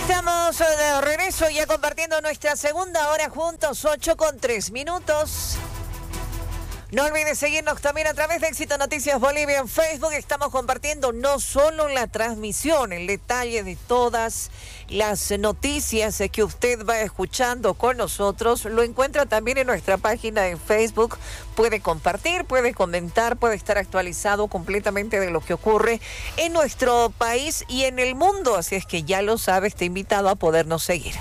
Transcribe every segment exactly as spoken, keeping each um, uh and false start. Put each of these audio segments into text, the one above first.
Estamos de regreso ya compartiendo nuestra segunda hora juntos, ocho con tres minutos. No olvides seguirnos también a través de Éxito Noticias Bolivia en Facebook. Estamos compartiendo no solo la transmisión, el detalle de todas las noticias que usted va escuchando con nosotros. Lo encuentra también en nuestra página de Facebook. Puede compartir, puede comentar, puede estar actualizado completamente de lo que ocurre en nuestro país y en el mundo. Así es que ya lo sabe, está invitado a podernos seguir.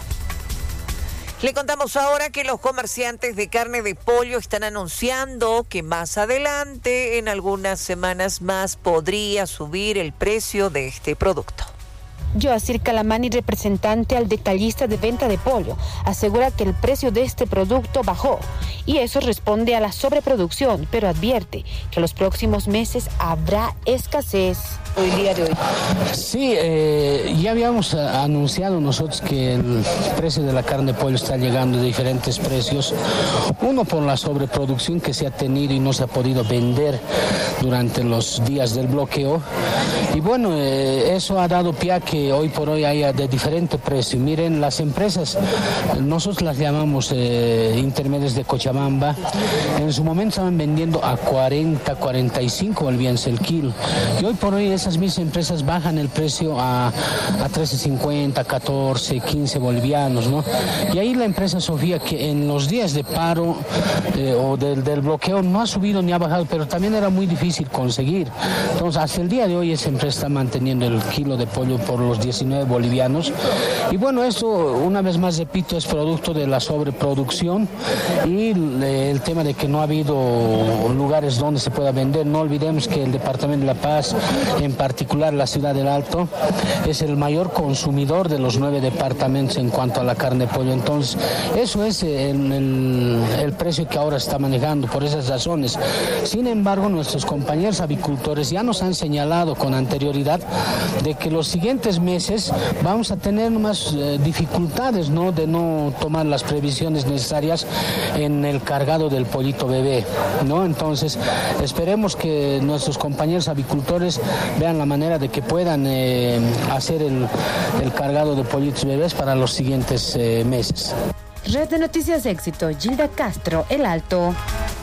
Le contamos ahora que los comerciantes de carne de pollo están anunciando que más adelante, en algunas semanas más, podría subir el precio de este producto. Joacir Calamani, representante al detallista de venta de pollo, asegura que el precio de este producto bajó y eso responde a la sobreproducción, pero advierte que los próximos meses habrá escasez. El día de hoy. Sí, eh, ya habíamos anunciado nosotros que el precio de la carne de pollo está llegando de diferentes precios. Uno, por la sobreproducción que se ha tenido y no se ha podido vender durante los días del bloqueo. Y bueno, eh, eso ha dado pie a que hoy por hoy haya de diferente precio. Miren, las empresas, nosotros las llamamos eh, intermedias de Cochabamba, en su momento estaban vendiendo a cuarenta, cuarenta y cinco bolivianos el kilo. Y hoy por hoy es esas mismas empresas bajan el precio a, a trece cincuenta, catorce, quince bolivianos, ¿no? Y ahí la empresa Sofía, que en los días de paro eh, o del, del bloqueo no ha subido ni ha bajado, pero también era muy difícil conseguir. Entonces, hasta el día de hoy esa empresa está manteniendo el kilo de pollo por los diecinueve bolivianos. Y bueno, esto, una vez más repito, es producto de la sobreproducción y el tema de que no ha habido lugares donde se pueda vender. No olvidemos que el Departamento de La Paz, en particular la ciudad del Alto, es el mayor consumidor de los nueve departamentos en cuanto a la carne de pollo. Entonces, eso es el, el, el precio que ahora está manejando por esas razones. Sin embargo, nuestros compañeros avicultores ya nos han señalado con anterioridad de que los siguientes meses vamos a tener más eh, dificultades, ¿no?, de no tomar las previsiones necesarias en el cargado del pollito bebé, ¿no? Entonces, esperemos que nuestros compañeros avicultores vean la manera de que puedan eh, hacer el, el cargado de pollitos bebés para los siguientes eh, meses. Red de Noticias Éxito, Gilda Castro, El Alto.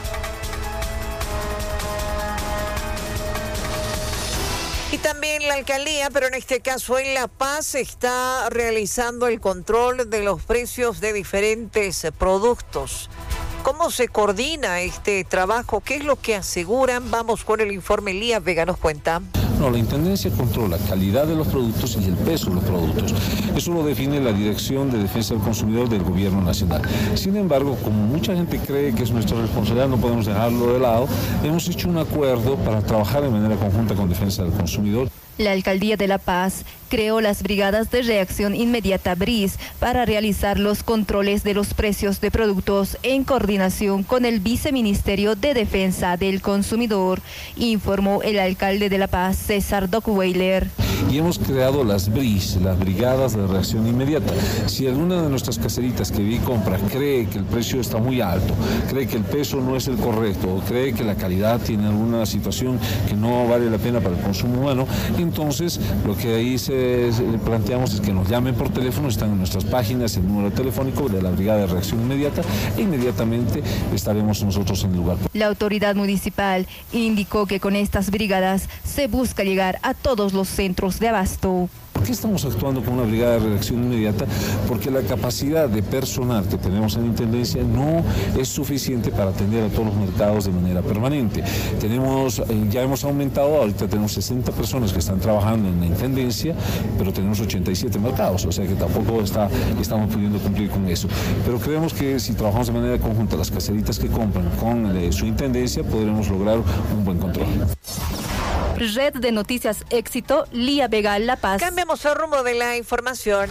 Y también la alcaldía, pero en este caso en La Paz, está realizando el control de los precios de diferentes productos. ¿Cómo se coordina este trabajo? ¿Qué es lo que aseguran? Vamos con el informe. Elías Vega nos cuenta. No, la Intendencia controla calidad de los productos y el peso de los productos. Eso lo define la Dirección de Defensa del Consumidor del Gobierno Nacional. Sin embargo, como mucha gente cree que es nuestra responsabilidad, no podemos dejarlo de lado, hemos hecho un acuerdo para trabajar de manera conjunta con Defensa del Consumidor. La Alcaldía de La Paz creó las Brigadas de Reacción Inmediata B R I S para realizar los controles de los precios de productos en coordinación con el Viceministerio de Defensa del Consumidor, informó el alcalde de La Paz, César Dockweiler. Y hemos creado las B R I S, las Brigadas de Reacción Inmediata. Si alguna de nuestras caseritas que vi compra cree que el precio está muy alto, cree que el peso no es el correcto, o cree que la calidad tiene alguna situación que no vale la pena para el consumo humano, entonces lo que ahí se, se planteamos es que nos llamen por teléfono, están en nuestras páginas el número telefónico de la Brigada de Reacción Inmediata e inmediatamente estaremos nosotros en el lugar. La autoridad municipal indicó que con estas brigadas se busca llegar a todos los centros de abasto. ¿Por qué estamos actuando con una brigada de reacción inmediata? Porque la capacidad de personal que tenemos en la Intendencia no es suficiente para atender a todos los mercados de manera permanente. Tenemos, eh, ya hemos aumentado, ahorita tenemos sesenta personas que están trabajando en la Intendencia, pero tenemos ochenta y siete mercados, o sea que tampoco está, estamos pudiendo cumplir con eso. Pero creemos que si trabajamos de manera conjunta las caseritas que compran con eh, su Intendencia, podremos lograr un buen control. Red de Noticias Éxito, Lía Vega, La Paz. Cambiamos el rumbo de la información.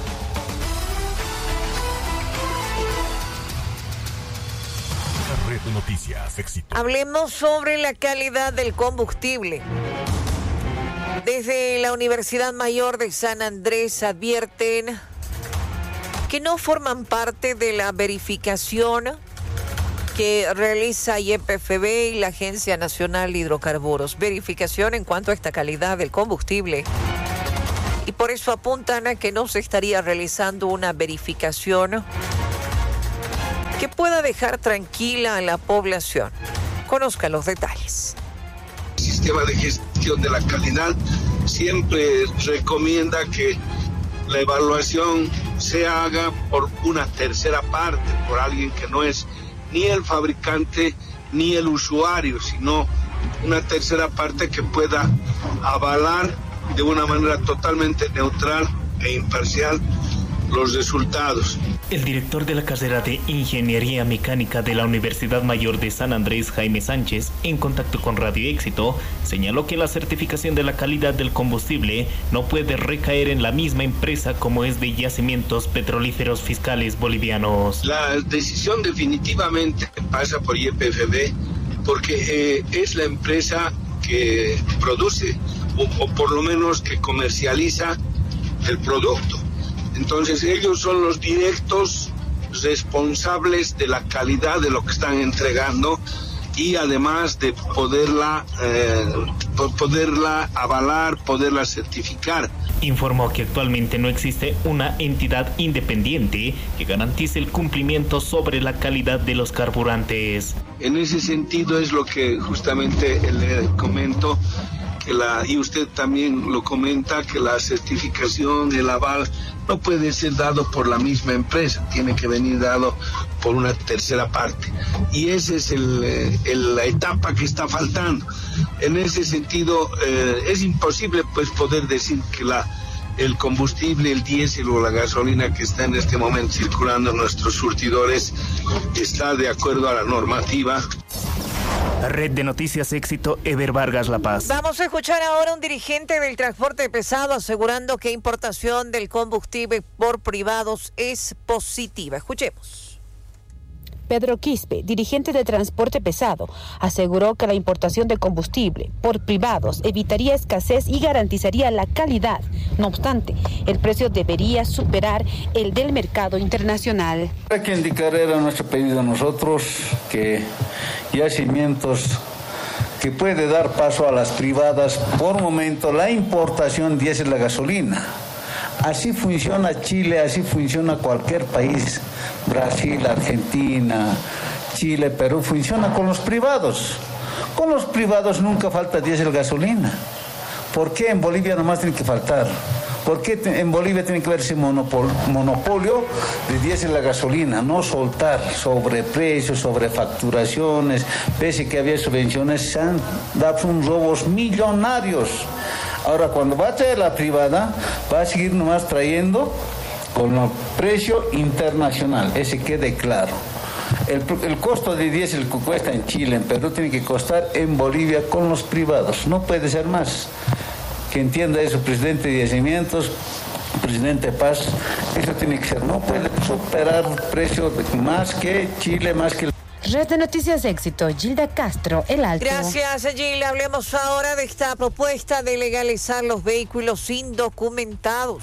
Red de Noticias Éxito. Hablemos sobre la calidad del combustible. Desde la Universidad Mayor de San Andrés advierten que no forman parte de la verificación que realiza Y P F B y la Agencia Nacional de Hidrocarburos. Verificación en cuanto a esta calidad del combustible. y por eso apuntan a que no se estaría realizando una verificación que pueda dejar tranquila a la población. Conozca los detalles. El sistema de gestión de la calidad siempre recomienda que la evaluación se haga por una tercera parte, por alguien que no es ni el fabricante ni el usuario, sino una tercera parte que pueda avalar de una manera totalmente neutral e imparcial los resultados. El director de la carrera de Ingeniería Mecánica de la Universidad Mayor de San Andrés, Jaime Sánchez, en contacto con Radio Éxito, señaló que la certificación de la calidad del combustible no puede recaer en la misma empresa como es de Yacimientos Petrolíferos Fiscales Bolivianos. La decisión definitivamente pasa por Y P F B porque eh, es la empresa que produce o, o por lo menos que comercializa el producto. Entonces ellos son los directos responsables de la calidad de lo que están entregando y además de poderla, eh, poderla avalar, poderla certificar. Informó que actualmente no existe una entidad independiente que garantice el cumplimiento sobre la calidad de los carburantes. En ese sentido es lo que justamente le comento, que la, y usted también lo comenta, que la certificación, el aval, no puede ser dado por la misma empresa, tiene que venir dado por una tercera parte. Y esa es el, el, la etapa que está faltando. En ese sentido, eh, es imposible pues poder decir que la, el combustible, el diésel o la gasolina que está en este momento circulando en nuestros surtidores está de acuerdo a la normativa. Red de Noticias Éxito, Ever Vargas, La Paz. Vamos a escuchar ahora a un dirigente del transporte pesado asegurando que importación del combustible por privados es positiva. Escuchemos. Pedro Quispe, dirigente de transporte pesado, aseguró que la importación de combustible por privados evitaría escasez y garantizaría la calidad. No obstante, el precio debería superar el del mercado internacional. Hay que indicar, era nuestro pedido a nosotros, que Yacimientos que puede dar paso a las privadas por momento la importación diésel de la gasolina. Así funciona Chile, así funciona cualquier país, Brasil, Argentina, Chile, Perú, funciona con los privados. Con los privados nunca falta diésel gasolina. ¿Por qué en Bolivia nomás tiene que faltar? ¿Por qué en Bolivia tiene que haber monopol, monopolio de diésel la gasolina? No soltar sobreprecios, sobrefacturaciones, pese que había subvenciones, se han dado unos robos millonarios. Ahora, cuando va a traer la privada, va a seguir nomás trayendo con el precio internacional, ese quede claro. El, el costo de diésel que cuesta en Chile, en Perú, tiene que costar en Bolivia con los privados, no puede ser más. Que entienda eso, presidente de Yacimientos, presidente Paz, eso tiene que ser, no puede superar el precio de más que Chile, más que... Red de Noticias Éxito, Gilda Castro, El Alto. Gracias, Gilda. Hablemos ahora de esta propuesta de legalizar los vehículos indocumentados.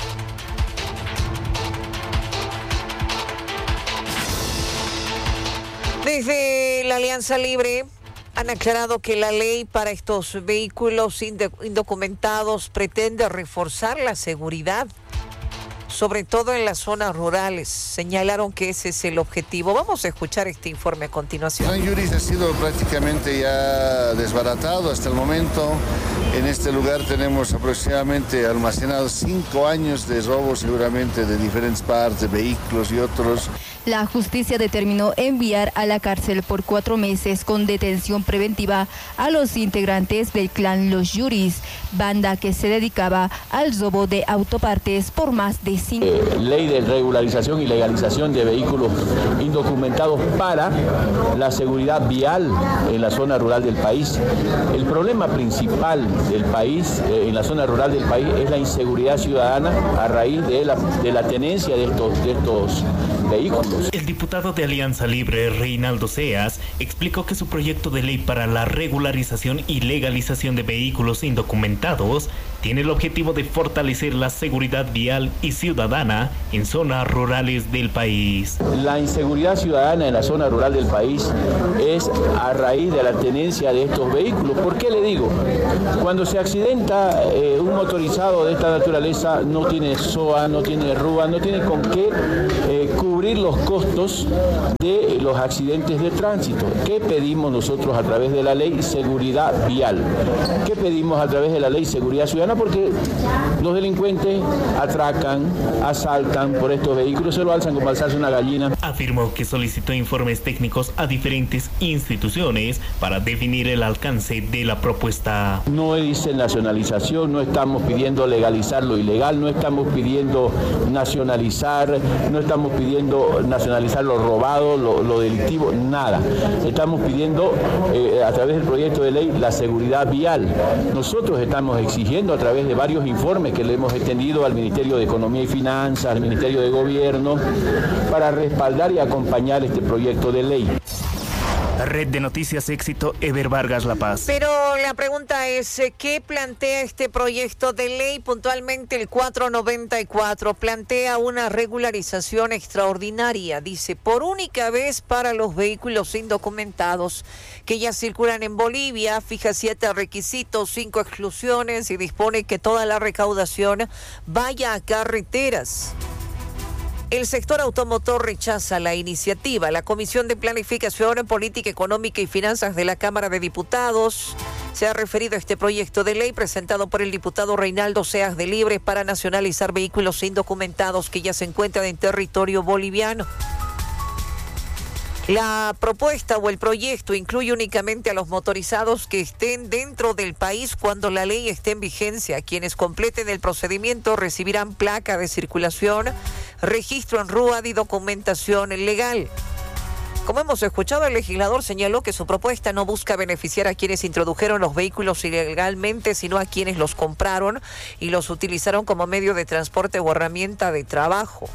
Desde la Alianza Libre han aclarado que la ley para estos vehículos indocumentados pretende reforzar la seguridad, sobre todo en las zonas rurales. Señalaron que ese es el objetivo. Vamos a escuchar este informe a continuación. El plan Yuris ha sido prácticamente ya desbaratado hasta el momento. En este lugar tenemos aproximadamente almacenados cinco años de robos, seguramente de diferentes partes, vehículos y otros. La justicia determinó enviar a la cárcel por cuatro meses con detención preventiva a los integrantes del clan Los Yuris, banda que se dedicaba al robo de autopartes por más de cinco años. Eh, ley de regularización y legalización de vehículos indocumentados para la seguridad vial en la zona rural del país. El problema principal del país, eh, en la zona rural del país, es la inseguridad ciudadana a raíz de la, de la tenencia de estos, de estos vehículos. El diputado de Alianza Libre, Reinaldo Seas, explicó que su proyecto de ley para la regularización y legalización de vehículos indocumentados tiene el objetivo de fortalecer la seguridad vial y ciudadana en zonas rurales del país. La inseguridad ciudadana en la zona rural del país es a raíz de la tenencia de estos vehículos. ¿Por qué le digo? Cuando se accidenta eh, un motorizado de esta naturaleza, no tiene S O A, no tiene R U A, no tiene con qué eh, cubrir los costos de los accidentes de tránsito. ¿Qué pedimos nosotros a través de la ley? Seguridad vial. ¿Qué pedimos a través de la ley? Seguridad ciudadana, porque los delincuentes atracan, asaltan por estos vehículos, se lo alzan como alzarse una gallina. Afirmó que solicitó informes técnicos a diferentes instituciones para definir el alcance de la propuesta. No dice nacionalización, no estamos pidiendo legalizar lo ilegal, no estamos pidiendo nacionalizar, no estamos pidiendo nacionalizar lo robado, lo, lo delictivo, nada. Estamos pidiendo eh, a través del proyecto de ley la seguridad vial. Nosotros estamos exigiendo a través de varios informes que le hemos extendido al Ministerio de Economía y Finanzas, al Ministerio de Gobierno, para respaldar y acompañar este proyecto de ley. Red de Noticias Éxito, Eber Vargas, La Paz. Pero la pregunta es, ¿qué plantea este proyecto de ley? Puntualmente el cuatrocientos noventa y cuatro plantea una regularización extraordinaria, dice, por única vez para los vehículos indocumentados que ya circulan en Bolivia, fija siete requisitos, cinco exclusiones y dispone que toda la recaudación vaya a carreteras. El sector automotor rechaza la iniciativa. La Comisión de Planificación, Política Económica y Finanzas de la Cámara de Diputados se ha referido a este proyecto de ley presentado por el diputado Reinaldo Seas de Libre para nacionalizar vehículos indocumentados que ya se encuentran en territorio boliviano. La propuesta o el proyecto incluye únicamente a los motorizados que estén dentro del país cuando la ley esté en vigencia. Quienes completen el procedimiento recibirán placa de circulación, registro en R U A D y documentación legal. Como hemos escuchado, el legislador señaló que su propuesta no busca beneficiar a quienes introdujeron los vehículos ilegalmente, sino a quienes los compraron y los utilizaron como medio de transporte o herramienta de trabajo.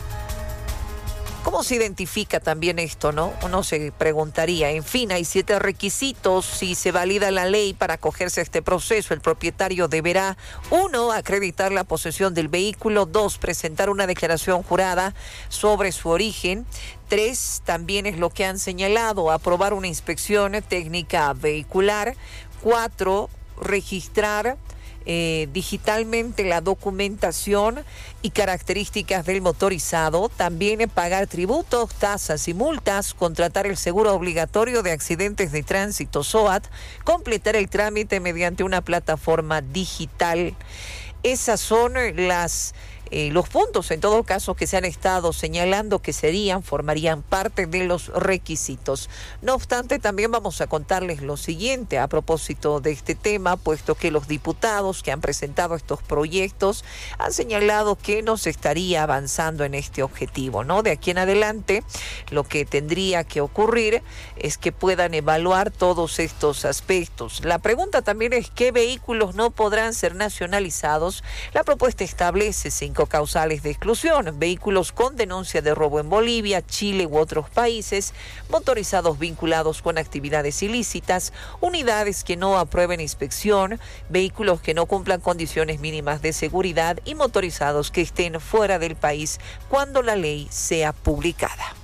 ¿Cómo se identifica también esto, no? Uno se preguntaría. En fin, hay siete requisitos. Si se valida la ley para acogerse a este proceso, el propietario deberá, uno, acreditar la posesión del vehículo, dos, presentar una declaración jurada sobre su origen, tres, también es lo que han señalado, aprobar una inspección técnica vehicular, cuatro, registrar Eh, digitalmente la documentación y características del motorizado, también pagar tributos, tasas y multas, contratar el seguro obligatorio de accidentes de tránsito S O A T, completar el trámite mediante una plataforma digital. Esas son las Eh, los puntos, en todo caso, que se han estado señalando que serían, formarían parte de los requisitos. No obstante, también vamos a contarles lo siguiente a propósito de este tema, puesto que los diputados que han presentado estos proyectos han señalado que no se estaría avanzando en este objetivo, ¿no? De aquí en adelante, lo que tendría que ocurrir es que puedan evaluar todos estos aspectos. La pregunta también es qué vehículos no podrán ser nacionalizados. La propuesta establece cinco causales de exclusión: vehículos con denuncia de robo en Bolivia, Chile u otros países, motorizados vinculados con actividades ilícitas, unidades que no aprueben inspección, vehículos que no cumplan condiciones mínimas de seguridad y motorizados que estén fuera del país cuando la ley sea publicada.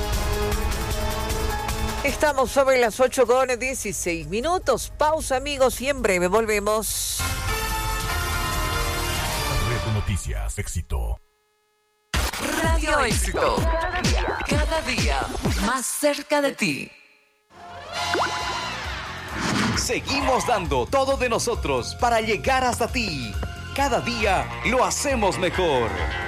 Estamos sobre las ocho con dieciséis minutos. Pausa, amigos, y en breve volvemos. Noticias Éxito. Radio Éxito. Cada día, cada día más cerca de ti. Seguimos dando todo de nosotros para llegar hasta ti. Cada día lo hacemos mejor.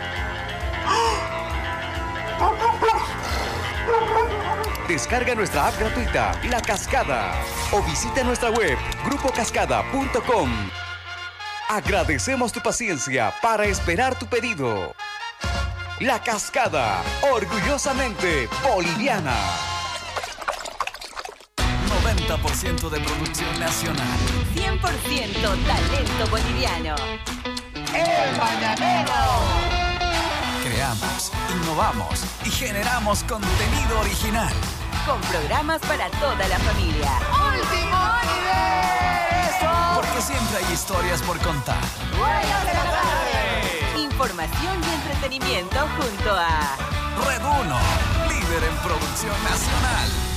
Descarga nuestra app gratuita, La Cascada, o visita nuestra web, grupo cascada punto com. Agradecemos tu paciencia para esperar tu pedido. La Cascada, orgullosamente boliviana. noventa por ciento de producción nacional. cien por ciento talento boliviano. El Mañanero. Creamos, innovamos y generamos contenido original. Con programas para toda la familia. ¡Último nivel! Porque siempre hay historias historias por contar. Buenas de la tarde. Información y entretenimiento junto a Red uno, líder en producción nacional.